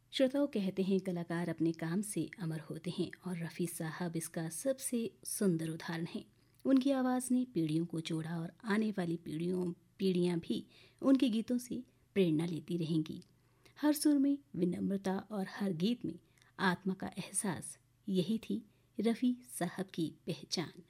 श्रोताओं, कहते हैं कलाकार अपने काम से अमर होते हैं और रफ़ी साहब इसका सबसे सुंदर उदाहरण हैं। उनकी आवाज़ ने पीढ़ियों को जोड़ा और आने वाली पीढ़ियाँ भी उनके गीतों से प्रेरणा लेती रहेंगी। हर सुर में विनम्रता और हर गीत में आत्मा का एहसास, यही थी रफ़ी साहब की पहचान।